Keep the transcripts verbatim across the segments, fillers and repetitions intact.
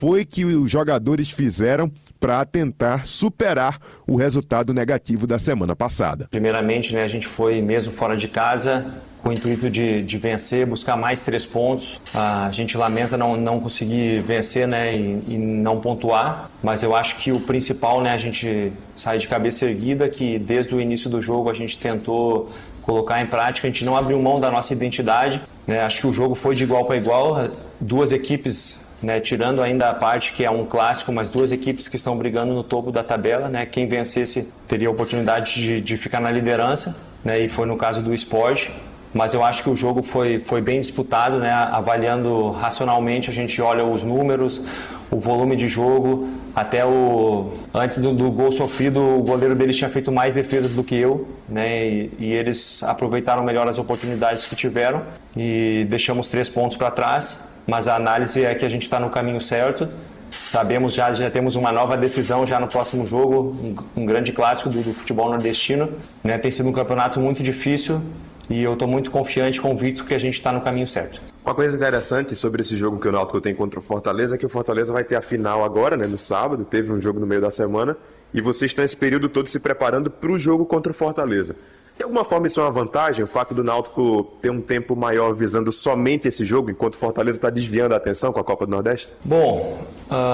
foi que os jogadores fizeram para tentar superar o resultado negativo da semana passada. Primeiramente, né, a gente foi mesmo fora de casa com o intuito de, de vencer, buscar mais três pontos. A gente lamenta não, não conseguir vencer, né, e, e não pontuar, mas eu acho que o principal, né, a gente sair de cabeça erguida, que desde o início do jogo a gente tentou colocar em prática, a gente não abriu mão da nossa identidade, né, acho que o jogo foi de igual para igual, duas equipes, né, tirando ainda a parte que é um clássico, mas duas equipes que estão brigando no topo da tabela, né, quem vencesse teria a oportunidade de, de ficar na liderança, né, e foi no caso do Sport. Mas eu acho que o jogo foi, foi bem disputado, né? Avaliando racionalmente, a gente olha os números, o volume de jogo, até o antes do, do gol sofrido, o goleiro deles tinha feito mais defesas do que eu, né? E, e eles aproveitaram melhor as oportunidades que tiveram e deixamos três pontos para trás, mas a análise é que a gente está no caminho certo. Sabemos já, já temos uma nova decisão já no próximo jogo, um, um grande clássico do, do futebol nordestino, né? Tem sido um campeonato muito difícil, e eu estou muito confiante e convicto que a gente está no caminho certo. Uma coisa interessante sobre esse jogo que o Náutico tem contra o Fortaleza é que o Fortaleza vai ter a final agora, né, no sábado, teve um jogo no meio da semana, e vocês estão esse período todo se preparando para o jogo contra o Fortaleza. De alguma forma isso é uma vantagem, o fato do Náutico ter um tempo maior visando somente esse jogo, enquanto o Fortaleza está desviando a atenção com a Copa do Nordeste? Bom,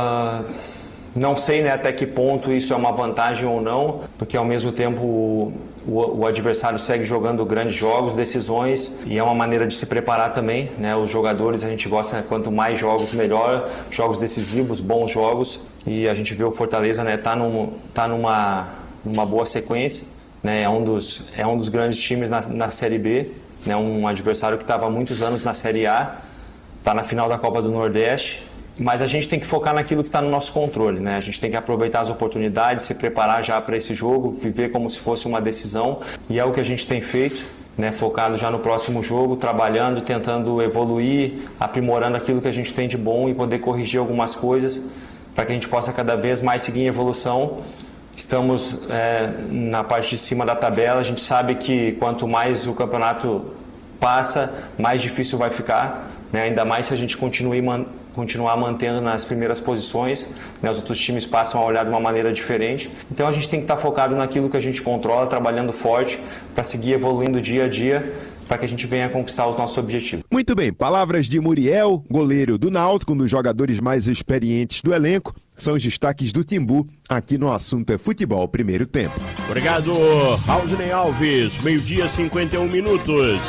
uh... não sei, né, até que ponto isso é uma vantagem ou não, porque ao mesmo tempo o, o, o adversário segue jogando grandes jogos, decisões, e é uma maneira de se preparar também, né? Os jogadores, a gente gosta, quanto mais jogos melhor, jogos decisivos, bons jogos, e a gente vê o Fortaleza, né, tá, num, tá numa, numa boa sequência, né? É um dos, é um dos grandes times na, na Série B, né? Um adversário que estava há muitos anos na Série A, está na final da Copa do Nordeste. Mas a gente tem que focar naquilo que está no nosso controle, né? A gente tem que aproveitar as oportunidades, se preparar já para esse jogo, viver como se fosse uma decisão, e é o que a gente tem feito, né? Focado já no próximo jogo, trabalhando, tentando evoluir, aprimorando aquilo que a gente tem de bom e poder corrigir algumas coisas para que a gente possa cada vez mais seguir em evolução. Estamos é, na parte de cima da tabela, a gente sabe que quanto mais o campeonato passa, mais difícil vai ficar, né? Ainda mais se a gente continue man- continuar mantendo nas primeiras posições, né? Os outros times passam a olhar de uma maneira diferente. Então a gente tem que estar focado naquilo que a gente controla, trabalhando forte para seguir evoluindo dia a dia, para que a gente venha conquistar os nossos objetivos. Muito bem, palavras de Muriel, goleiro do Náutico, um dos jogadores mais experientes do elenco. São os destaques do Timbu aqui no Assunto é Futebol, primeiro tempo. Obrigado, Raulney Alves, meio-dia, cinquenta e um minutos.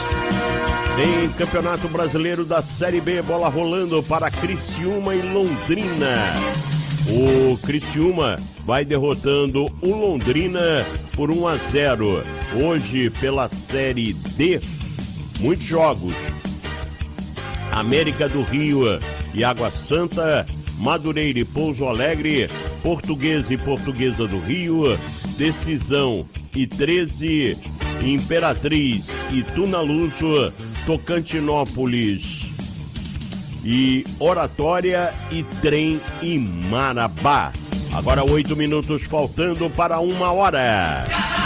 Tem Campeonato Brasileiro da Série B, bola rolando para Criciúma e Londrina. O Criciúma vai derrotando o Londrina por um a zero. Hoje, pela Série D, muitos jogos. América do Rio e Água Santa, Madureira e Pouso Alegre, Portuguesa e Portuguesa do Rio, Decisão e treze, Imperatriz e Tunaluso, Tocantinópolis e Oratória e Trem e Marabá. Agora oito minutos faltando para uma hora.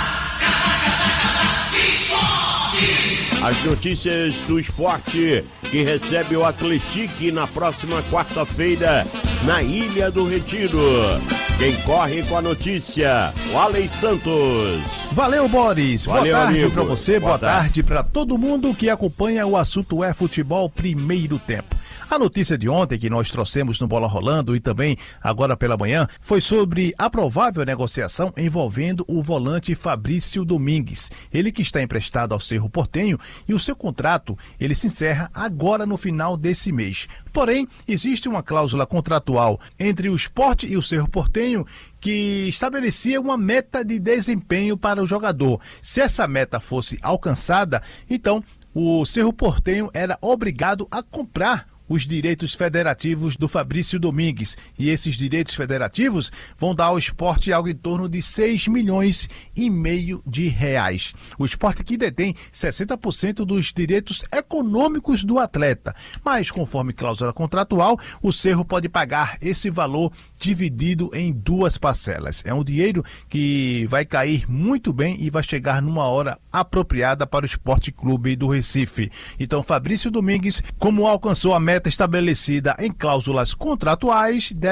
As notícias do esporte que recebe o Atlético na próxima quarta-feira na Ilha do Retiro. Quem corre com a notícia, o Alex Santos. Valeu, Boris. Valeu, boa tarde amigo. para você, boa, boa tarde, tarde para todo mundo que acompanha o Assunto é Futebol Primeiro Tempo. A notícia de ontem que nós trouxemos no Bola Rolando e também agora pela manhã foi sobre a provável negociação envolvendo o volante Fabrício Domingues. Ele que está emprestado ao Cerro Porteño e o seu contrato ele se encerra agora no final desse mês. Porém, existe uma cláusula contratual entre o Sport e o Cerro Porteño que estabelecia uma meta de desempenho para o jogador. Se essa meta fosse alcançada, então o Cerro Porteño era obrigado a comprar os direitos federativos do Fabrício Domingues. E esses direitos federativos vão dar ao Sport algo em torno de seis milhões e meio de reais. O Sport que detém sessenta por cento dos direitos econômicos do atleta. Mas, conforme cláusula contratual, o Cerro pode pagar esse valor dividido em duas parcelas. É um dinheiro que vai cair muito bem e vai chegar numa hora apropriada para o Sport Clube do Recife. Então, Fabrício Domingues, como alcançou a meta meta estabelecida em cláusulas contratuais deve